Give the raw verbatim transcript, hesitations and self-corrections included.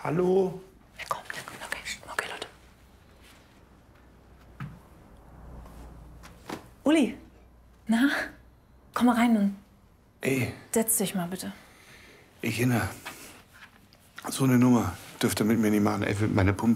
Hallo? Er kommt, er kommt. Okay, okay, Leute. Uli, na? Komm mal rein und Ey, setz dich mal bitte. ich inne. So eine Nummer dürfte mit mir nicht machen. Ey, meine Pumpe